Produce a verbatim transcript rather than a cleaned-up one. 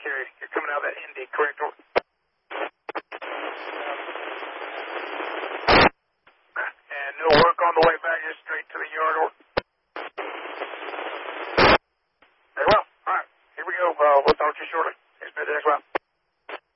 carry. You're coming out of that Indy, correct? And no work on the way back, just straight to the yard. Or... Very well. All right. Here we go. Uh, we'll talk to you shortly. It's been the next one.